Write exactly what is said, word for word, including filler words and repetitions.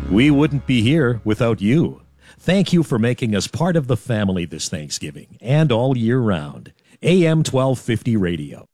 We wouldn't be here without you. Thank you for making us part of the family this Thanksgiving and all year round. A M twelve fifty Radio.